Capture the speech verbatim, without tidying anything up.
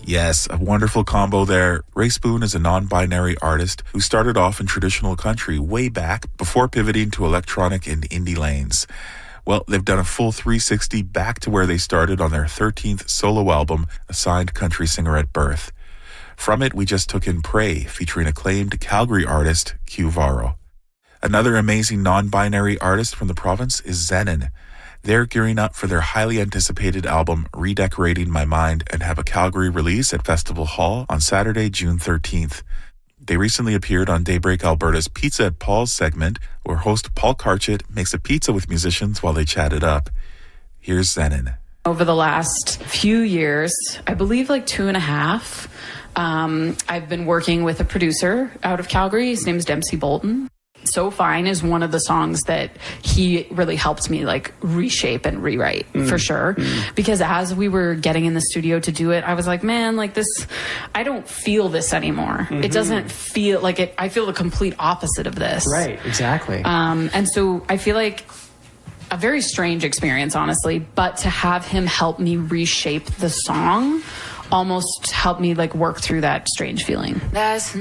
Yes, a wonderful combo there. Ray Spoon is a non-binary artist who started off in traditional country way back before pivoting to electronic and indie lanes. Well, they've done a full three sixty back to where they started on their thirteenth solo album, Assigned Country Singer at Birth. From it, we just took in Pray, featuring acclaimed Calgary artist Q Varro. Another amazing non-binary artist from the province is Zenon. They're gearing up for their highly anticipated album, Redecorating My Mind, and have a Calgary release at Festival Hall on Saturday, June thirteenth. They recently appeared on Daybreak Alberta's Pizza at Paul's segment, where host Paul Karchit makes a pizza with musicians while they chat it up. Here's Zenon. Over the last few years, I believe like two and a half, um, I've been working with a producer out of Calgary. His name is Dempsey Bolton. So Fine is one of the songs that he really helped me like reshape and rewrite mm. for sure. Mm. Because as we were getting in the studio to do it, I was like, man, like this, I don't feel this anymore. Mm-hmm. It doesn't feel like it. I feel the complete opposite of this. Right, exactly. Um, and so I feel like a very strange experience, honestly, but to have him help me reshape the song almost helped me like work through that strange feeling. That's